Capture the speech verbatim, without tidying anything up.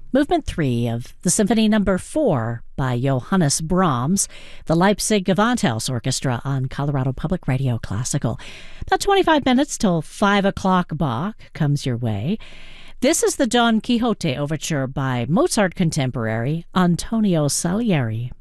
Movement three of the Symphony Number four by Johannes Brahms, the Leipzig Gewandhaus Orchestra on Colorado Public Radio Classical. About twenty-five minutes till five o'clock Bach comes your way. This is the Don Quixote Overture by Mozart contemporary Antonio Salieri.